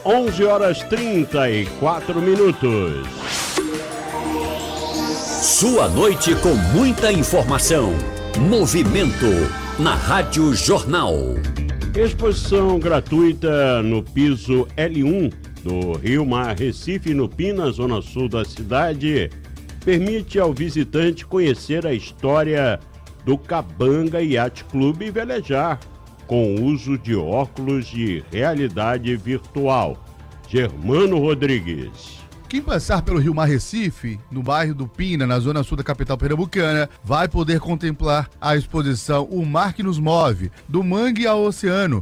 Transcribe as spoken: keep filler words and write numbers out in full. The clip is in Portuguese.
onze horas e trinta e quatro minutos. Sua noite com muita informação. Movimento na Rádio Jornal. Exposição gratuita no piso L um do Rio Mar Recife, no Pina, zona sul da cidade, permite ao visitante conhecer a história do Cabanga Yacht Club e velejar com o uso de óculos de realidade virtual. Germano Rodrigues. Quem passar pelo Rio Mar Recife, no bairro do Pina, na zona sul da capital pernambucana, vai poder contemplar a exposição O Mar que Nos Move, do Mangue ao Oceano,